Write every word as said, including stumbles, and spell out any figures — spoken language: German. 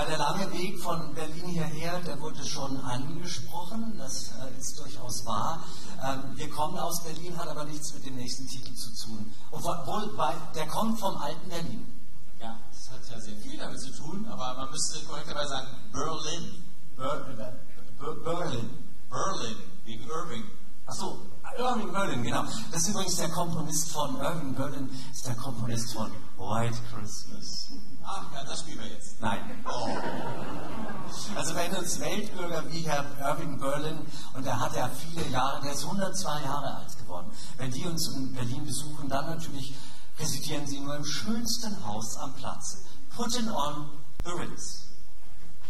Ja, der lange Weg von Berlin hierher, der wurde schon angesprochen, das äh, ist durchaus wahr. Ähm, wir kommen aus Berlin, hat aber nichts mit dem nächsten Titel zu tun. Obwohl, bei, der kommt vom alten Berlin. Ja, das hat ja sehr viel damit zu tun, aber man müsste korrekterweise sagen Berlin. Ber Ber Berlin. Berlin, wegen Irving. Achso, Irving Berlin, genau. Das ist übrigens der Komponist von Irving Berlin, ist der Komponist von White Christmas. Ach ja, das spielen wir jetzt. Nein. Oh. Also wenn uns Weltbürger wie Herr Irving Berlin, und er hat ja viele Jahre, der ist hundertzwei Jahre alt geworden, wenn die uns in Berlin besuchen, dann natürlich residieren sie nur im schönsten Haus am Platze. Putting on the Ritz.